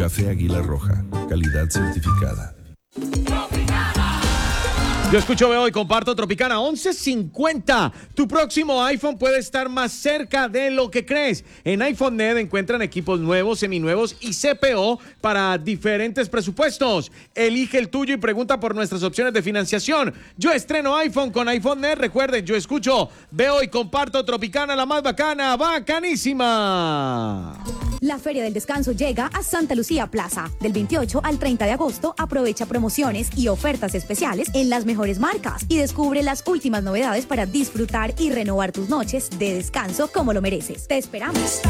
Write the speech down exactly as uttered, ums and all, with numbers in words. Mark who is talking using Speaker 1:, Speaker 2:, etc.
Speaker 1: Café Águila Roja, calidad certificada.
Speaker 2: Yo escucho, veo y comparto Tropicana once cincuenta. Tu próximo iPhone puede estar más cerca de lo que crees. En iPhone punto net encuentran equipos nuevos, seminuevos y C P O para diferentes presupuestos. Elige el tuyo y pregunta por nuestras opciones de financiación. Yo estreno iPhone con iPhone punto net. Recuerden, yo escucho, veo y comparto Tropicana, la más bacana, bacanísima.
Speaker 3: La Feria del Descanso llega a Santa Lucía Plaza. Del veintiocho al treinta de agosto, aprovecha promociones y ofertas especiales en las mejores marcas y descubre las últimas novedades para disfrutar y renovar tus noches de descanso como lo mereces. Te esperamos.